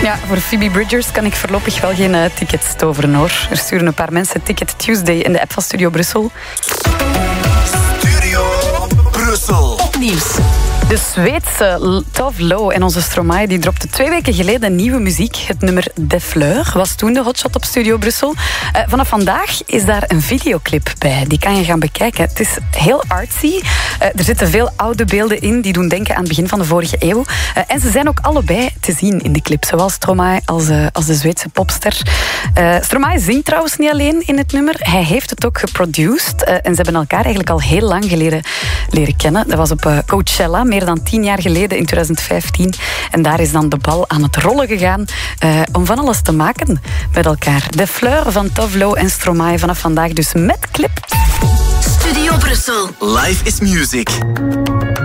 Ja, voor Phoebe Bridgers kan ik voorlopig wel geen tickets toveren, hoor. Er sturen een paar mensen Ticket Tuesday in de app van Studio Brussel. Studio Brussel. Opnieuws. De Zweedse Tove Lo en onze Stromae die dropte 2 weken geleden nieuwe muziek. Het nummer Des Fleurs was toen de hotshot op Studio Brussel. Vanaf vandaag is daar een videoclip bij. Die kan je gaan bekijken. Het is heel artsy. Er zitten veel oude beelden in die doen denken aan het begin van de vorige eeuw. En ze zijn ook allebei te zien in de clip. Zowel Stromae als de Zweedse popster. Stromae zingt trouwens niet alleen in het nummer. Hij heeft het ook geproduced. En ze hebben elkaar eigenlijk al heel lang geleden leren kennen. Dat was op Coachella, meer dan 10 jaar geleden in 2015. En daar is dan de bal aan het rollen gegaan om van alles te maken met elkaar. De Fleur van Tove Lo en Stromae vanaf vandaag dus met clip. Studio Brussel. Life is music.